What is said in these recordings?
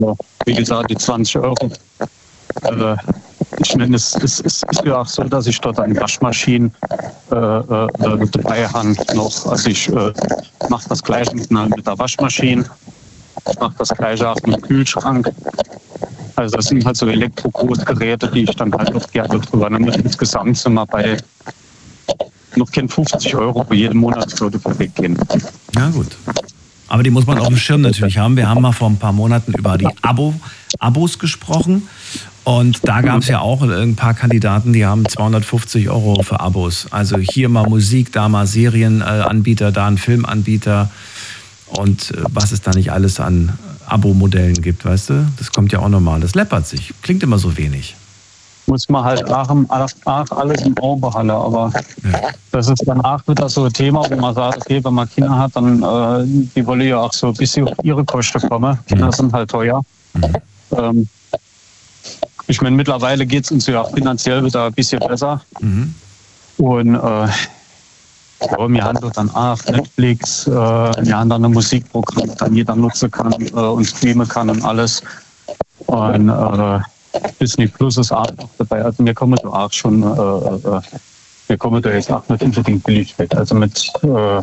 wie gesagt, die 20 Euro. Ich meine, es ist ja auch so, dass ich dort eine Waschmaschine dabei habe noch. Also ich mache das Gleiche mit der Waschmaschine, ich mache das Gleiche auch mit dem Kühlschrank. Also das sind halt so Elektro-Großgeräte, die ich dann halt auch gerne drüber nehme. Insgesamt sind wir bei noch kein 50 Euro pro jeden Monat würde weggehen. Na gut. Aber die muss man auf dem Schirm natürlich haben. Wir haben mal vor ein paar Monaten über die Abos gesprochen. Und da gab es ja auch ein paar Kandidaten, die haben 250 Euro für Abos. Also hier mal Musik, da mal Serienanbieter, da ein Filmanbieter. Und was es da nicht alles an Abo-Modellen gibt, weißt du? Das kommt ja auch normal. Das läppert sich. Klingt immer so wenig. Muss man halt auch alles im Auge behalten. Aber das ist danach wieder so ein Thema, wo man sagt, okay, wenn man Kinder hat, dann die wollen ja auch so ein bisschen auf ihre Kosten kommen. Kinder sind halt teuer. Ich meine, mittlerweile geht es uns ja auch finanziell wieder ein bisschen besser. Und wir haben dann auch Netflix, wir haben dann ein Musikprogramm, das dann jeder nutzen kann und streamen kann und alles. Und Disney Plus ist auch noch dabei. Also wir kommen da auch schon, wir kommen da jetzt auch nicht unbedingt billig weg. Also mit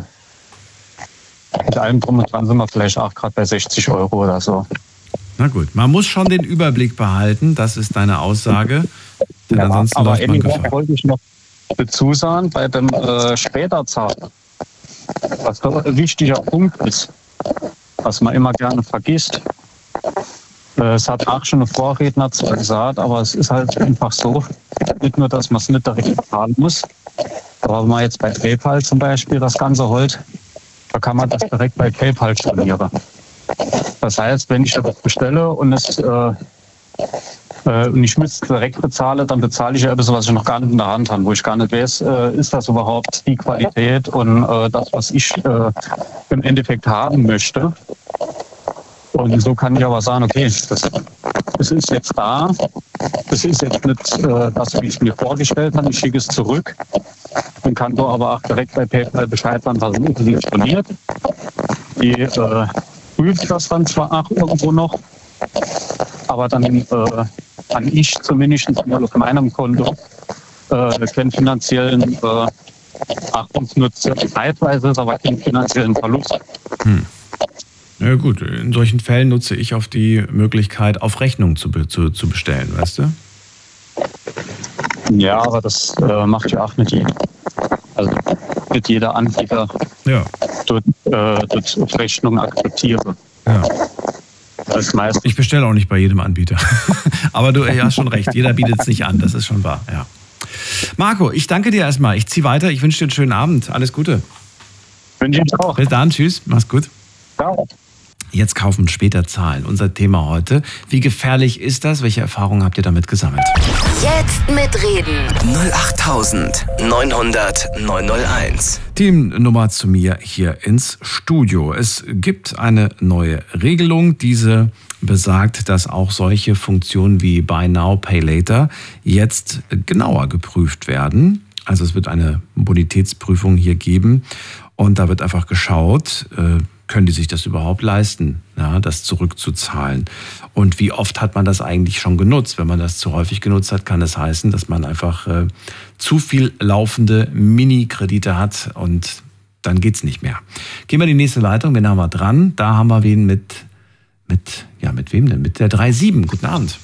allem drum und dran sind wir vielleicht auch gerade bei 60 Euro oder so. Na gut, man muss schon den Überblick behalten, das ist deine Aussage. Denn ansonsten aber läuft man Gefahr. wollte ich noch dazu sagen, bei dem Späterzahlen, was doch ein wichtiger Punkt ist, was man immer gerne vergisst. Es hat auch schon ein Vorredner zwar gesagt, aber es ist halt einfach so, nicht nur, dass man es nicht direkt bezahlen muss, aber wenn man jetzt bei PayPal zum Beispiel das Ganze holt, da kann man das direkt bei PayPal stornieren. Das heißt, wenn ich das bestelle und ich müsste direkt bezahlen, dann bezahle ich ja etwas, was ich noch gar nicht in der Hand habe, wo ich gar nicht weiß, ist das überhaupt die Qualität und das, was ich im Endeffekt haben möchte. Und so kann ich aber sagen, okay, das ist jetzt da, das ist jetzt nicht das, wie ich es mir vorgestellt habe, ich schicke es zurück und kann so aber auch direkt bei PayPal Bescheid sagen, was ist storniert. Die prüft das dann zwar auch irgendwo noch, aber dann kann ich zumindest mal auf meinem Konto keinen finanziellen, uns nur zeitweise, aber keinen finanziellen Verlust. Ja gut, in solchen Fällen nutze ich auf die Möglichkeit, auf Rechnung zu bestellen, weißt du? Ja, aber das macht ja auch nicht jeder. Also nicht jeder Anbieter dort auf Rechnung akzeptieren. Ja. Ich bestelle auch nicht bei jedem Anbieter. Aber du hast schon recht, jeder bietet es nicht an, das ist schon wahr. Ja. Marco, ich danke dir erstmal. Ich ziehe weiter, ich wünsche dir einen schönen Abend. Alles Gute. Wünsche ich auch. Bis dann, tschüss, mach's gut. Ciao. Jetzt kaufen, später zahlen. Unser Thema heute. Wie gefährlich ist das? Welche Erfahrungen habt ihr damit gesammelt? Jetzt mitreden. 08900 901. Teamnummer zu mir hier ins Studio. Es gibt eine neue Regelung. Diese besagt, dass auch solche Funktionen wie Buy Now, Pay Later jetzt genauer geprüft werden. Also es wird eine Bonitätsprüfung hier geben. Und da wird einfach geschaut, können die sich das überhaupt leisten, ja, das zurückzuzahlen? Und wie oft hat man das eigentlich schon genutzt? Wenn man das zu häufig genutzt hat, kann es heißen, dass man einfach zu viel laufende Mini-Kredite hat und dann geht's nicht mehr. Gehen wir in die nächste Leitung, wen haben wir dran? Da haben wir wen mit wem denn? Mit der 37. Guten Abend.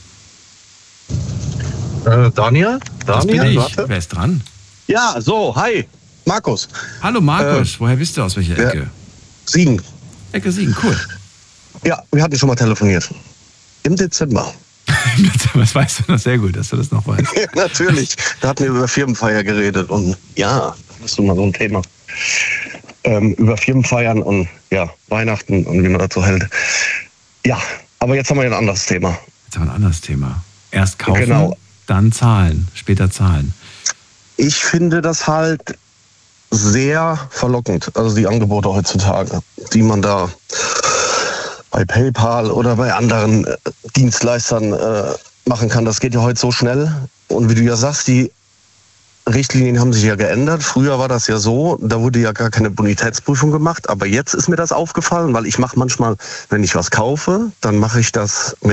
Daniel? Das bin ich. Warte. Wer ist dran? Ja, so, hi, Markus. Hallo Markus, woher bist du, aus welcher Ecke? Siegen. Ecke Siegen, cool. Ja, wir hatten schon mal telefoniert. Im Dezember. Was weißt du noch sehr gut, dass du das noch weißt? Ja, natürlich. Da hatten wir über Firmenfeier geredet und ja, das ist mal so ein Thema. Über Firmenfeiern und ja, Weihnachten und wie man das so hält. Ja, aber jetzt haben wir ja ein anderes Thema. Jetzt haben wir ein anderes Thema. Erst kaufen, genau. Dann zahlen, später zahlen. Ich finde das halt sehr verlockend, also die Angebote heutzutage, die man da bei PayPal oder bei anderen Dienstleistern machen kann. Das geht ja heute so schnell und wie du ja sagst, die Richtlinien haben sich ja geändert. Früher war das ja so, da wurde ja gar keine Bonitätsprüfung gemacht. Aber jetzt ist mir das aufgefallen, weil ich mache manchmal, wenn ich was kaufe, dann mache ich das mit